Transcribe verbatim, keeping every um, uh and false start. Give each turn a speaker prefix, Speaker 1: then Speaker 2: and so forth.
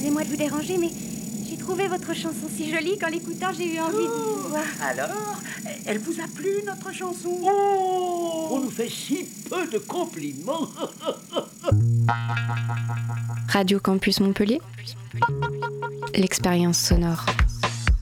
Speaker 1: excusez-moi de vous déranger, mais j'ai trouvé votre chanson si jolie qu'en l'écoutant, j'ai eu envie de vous voir.
Speaker 2: Alors, elle vous a plu, notre chanson?
Speaker 3: Oh, on nous fait si peu de compliments.
Speaker 4: Radio Campus Montpellier, l'expérience sonore.